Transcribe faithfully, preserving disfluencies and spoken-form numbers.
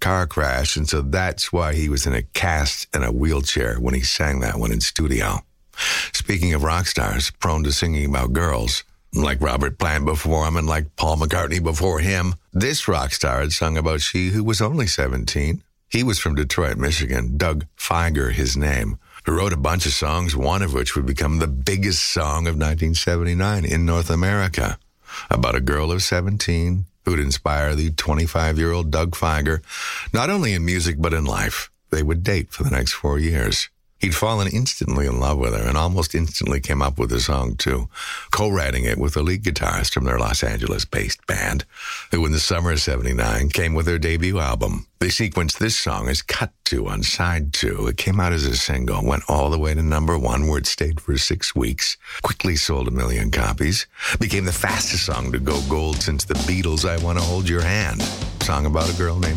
car crash, and so that's why he was in a cast and a wheelchair when he sang that one in studio. Speaking of rock stars, prone to singing about girls, like Robert Plant before him and like Paul McCartney before him, this rock star had sung about she who was only seventeen. He was from Detroit, Michigan, Doug Fieger, his name, who wrote a bunch of songs, one of which would become the biggest song of nineteen seventy-nine in North America, about a girl of seventeen who'd inspire the twenty-five-year-old Doug Fieger, not only in music but in life. They would date for the next four years. He'd fallen instantly in love with her and almost instantly came up with the song, too, co-writing it with the lead guitarist from their Los Angeles-based band, who in the summer of seventy-nine came with their debut album. They sequenced this song as Cut To on side two. It came out as a single, went all the way to number one, where it stayed for six weeks, quickly sold a million copies, became the fastest song to go gold since the Beatles' I Want to Hold Your Hand, song about a girl named